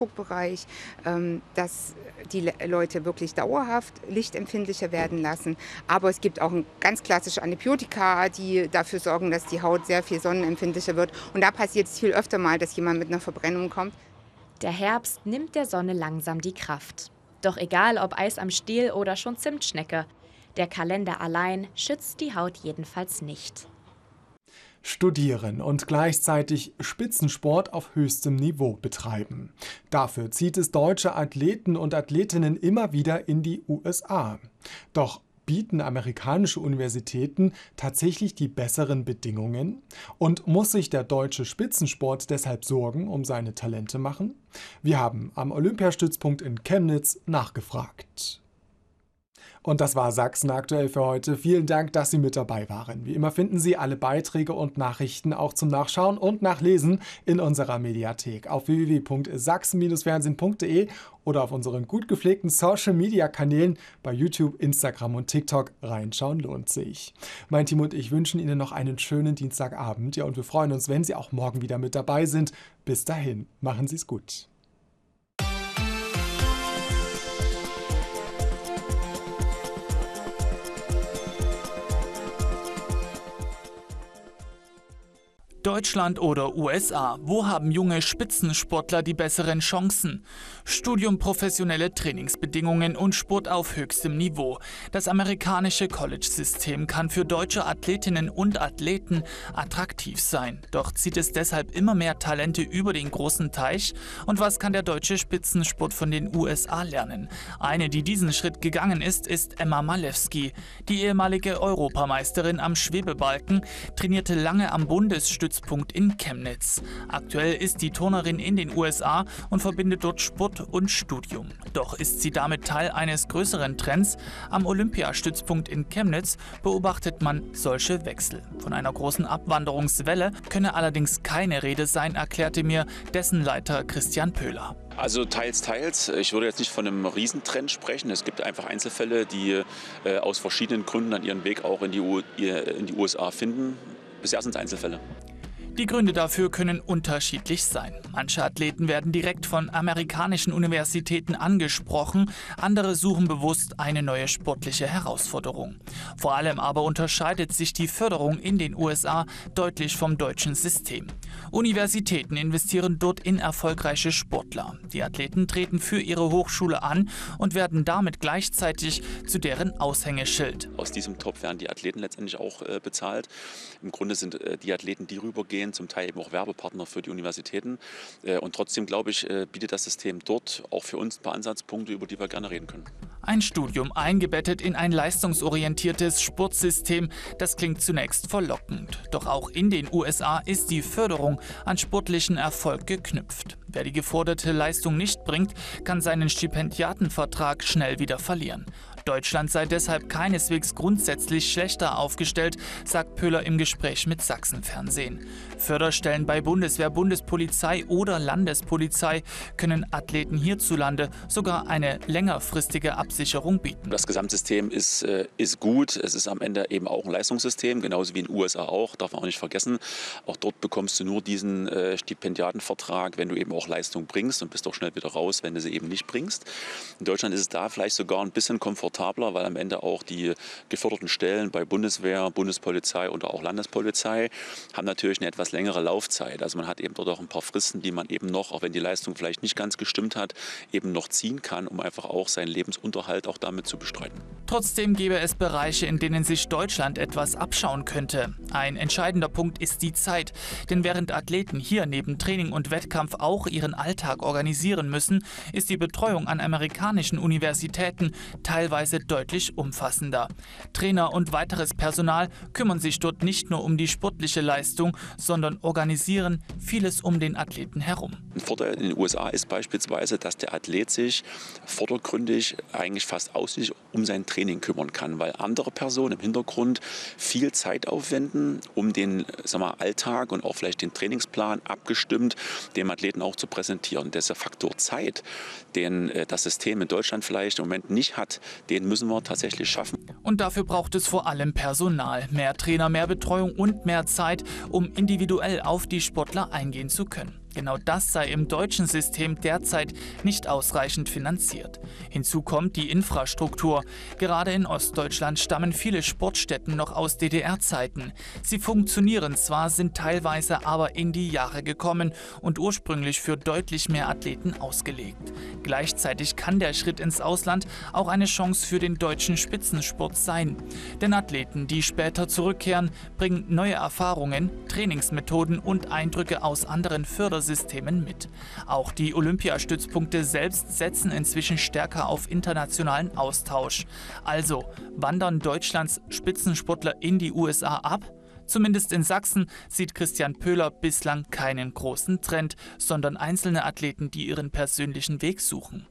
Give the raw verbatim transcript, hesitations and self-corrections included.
Bereich, ähm, dass die Le Leute wirklich dauerhaft lichtempfindlicher werden lassen. Aber es gibt auch 'n ganz klassische Antibiotika, die dafür sorgen, dass die Haut sehr viel sonnenempfindlicher wird. Und da passiert es viel öfter mal, dass jemand mit einer Verbrennung kommt. Der Herbst nimmt der Sonne langsam die Kraft. Doch egal ob Eis am Stiel oder schon Zimtschnecke, der Kalender allein schützt die Haut jedenfalls nicht. Studieren und gleichzeitig Spitzensport auf höchstem Niveau betreiben. Dafür zieht es deutsche Athleten und Athletinnen immer wieder in die U S A. Doch bieten amerikanische Universitäten tatsächlich die besseren Bedingungen? Und muss sich der deutsche Spitzensport deshalb Sorgen um seine Talente machen? Wir haben am Olympiastützpunkt in Chemnitz nachgefragt. Und das war Sachsen aktuell für heute. Vielen Dank, dass Sie mit dabei waren. Wie immer finden Sie alle Beiträge und Nachrichten auch zum Nachschauen und Nachlesen in unserer Mediathek auf w w w punkt sachsen Bindestrich fernsehen punkt de oder auf unseren gut gepflegten Social-Media-Kanälen bei YouTube, Instagram und TikTok. Reinschauen lohnt sich. Mein Team und ich wünschen Ihnen noch einen schönen Dienstagabend. Ja, und wir freuen uns, wenn Sie auch morgen wieder mit dabei sind. Bis dahin, machen Sie es gut. Deutschland oder U S A? Wo haben junge Spitzensportler die besseren Chancen? Studium, professionelle Trainingsbedingungen und Sport auf höchstem Niveau. Das amerikanische College-System kann für deutsche Athletinnen und Athleten attraktiv sein. Doch zieht es deshalb immer mehr Talente über den großen Teich? Und was kann der deutsche Spitzensport von den U S A lernen? Eine, die diesen Schritt gegangen ist, ist Emma Malewski. Die ehemalige Europameisterin am Schwebebalken trainierte lange am Bundesstützpunkt in Chemnitz. Aktuell ist die Turnerin in den U S A und verbindet dort Sport und Studium. Doch ist sie damit Teil eines größeren Trends? Am Olympiastützpunkt in Chemnitz beobachtet man solche Wechsel. Von einer großen Abwanderungswelle könne allerdings keine Rede sein, erklärte mir dessen Leiter Christian Pöhler. Also teils, teils. Ich würde jetzt nicht von einem Riesentrend sprechen. Es gibt einfach Einzelfälle, die äh, aus verschiedenen Gründen dann ihren Weg auch in die, U in die U S A finden. Bisher sind es Einzelfälle. Die Gründe dafür können unterschiedlich sein. Manche Athleten werden direkt von amerikanischen Universitäten angesprochen, andere suchen bewusst eine neue sportliche Herausforderung. Vor allem aber unterscheidet sich die Förderung in den U S A deutlich vom deutschen System. Universitäten investieren dort in erfolgreiche Sportler. Die Athleten treten für ihre Hochschule an und werden damit gleichzeitig zu deren Aushängeschild. Aus diesem Topf werden die Athleten letztendlich auch äh, bezahlt. Im Grunde sind äh, die Athleten, die rübergehen, zum Teil eben auch Werbepartner für die Universitäten. Und trotzdem, glaube ich, bietet das System dort auch für uns ein paar Ansatzpunkte, über die wir gerne reden können. Ein Studium eingebettet in ein leistungsorientiertes Sportsystem, das klingt zunächst verlockend. Doch auch in den U S A ist die Förderung an sportlichen Erfolg geknüpft. Wer die geforderte Leistung nicht bringt, kann seinen Stipendiatenvertrag schnell wieder verlieren. Deutschland sei deshalb keineswegs grundsätzlich schlechter aufgestellt, sagt Pöhler im Gespräch mit Sachsenfernsehen. Förderstellen bei Bundeswehr, Bundespolizei oder Landespolizei können Athleten hierzulande sogar eine längerfristige Absicherung bieten. Das Gesamtsystem ist, äh, ist gut. Es ist am Ende eben auch ein Leistungssystem, genauso wie in den U S A auch, darf man auch nicht vergessen. Auch dort bekommst du nur diesen äh, Stipendiatenvertrag, wenn du eben auch Leistung bringst und bist auch schnell wieder raus, wenn du sie eben nicht bringst. In Deutschland ist es da vielleicht sogar ein bisschen komfortabler, weil am Ende auch die geförderten Stellen bei Bundeswehr, Bundespolizei oder auch Landespolizei haben natürlich eine etwas längere Laufzeit. Also man hat eben dort auch ein paar Fristen, die man eben noch, auch wenn die Leistung vielleicht nicht ganz gestimmt hat, eben noch ziehen kann, um einfach auch seinen Lebensunterhalt auch damit zu bestreiten. Trotzdem gäbe es Bereiche, in denen sich Deutschland etwas abschauen könnte. Ein entscheidender Punkt ist die Zeit. Denn während Athleten hier neben Training und Wettkampf auch ihren Alltag organisieren müssen, ist die Betreuung an amerikanischen Universitäten teilweise deutlich umfassender. Trainer und weiteres Personal kümmern sich dort nicht nur um die sportliche Leistung, sondern organisieren vieles um den Athleten herum. Ein Vorteil in den U S A ist beispielsweise, dass der Athlet sich vordergründig eigentlich fast ausschließlich um sein Training kümmern kann, weil andere Personen im Hintergrund viel Zeit aufwenden, um den sag mal, Alltag und auch vielleicht den Trainingsplan abgestimmt dem Athleten auch zu präsentieren. Dieser Faktor Zeit, den das System in Deutschland vielleicht im Moment nicht hat, den müssen wir tatsächlich schaffen. Und dafür braucht es vor allem Personal, mehr Trainer, mehr Betreuung und mehr Zeit, um individuell auf die Sportler eingehen zu können. Genau das sei im deutschen System derzeit nicht ausreichend finanziert. Hinzu kommt die Infrastruktur. Gerade in Ostdeutschland stammen viele Sportstätten noch aus D D R-Zeiten. Sie funktionieren zwar, sind teilweise aber in die Jahre gekommen und ursprünglich für deutlich mehr Athleten ausgelegt. Gleichzeitig kann der Schritt ins Ausland auch eine Chance für den deutschen Spitzensport sein. Denn Athleten, die später zurückkehren, bringen neue Erfahrungen, Trainingsmethoden und Eindrücke aus anderen Fördersystemen mit. Auch die Olympiastützpunkte selbst setzen inzwischen stärker auf internationalen Austausch. Also wandern Deutschlands Spitzensportler in die U S A ab? Zumindest in Sachsen sieht Christian Pöhler bislang keinen großen Trend, sondern einzelne Athleten, die ihren persönlichen Weg suchen.